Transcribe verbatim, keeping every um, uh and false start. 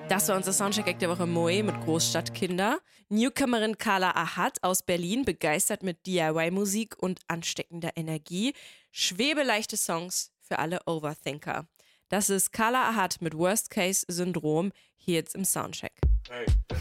Das war unser Soundcheck der Woche Moe mit Großstadtkinder. Newcomerin Carla Ahad aus Berlin, begeistert mit D I Y-Musik und ansteckender Energie. Schwebeleichte Songs für alle Overthinker. Das ist Carla Ahad mit Worst Case Syndrom hier jetzt im Soundcheck. Hey.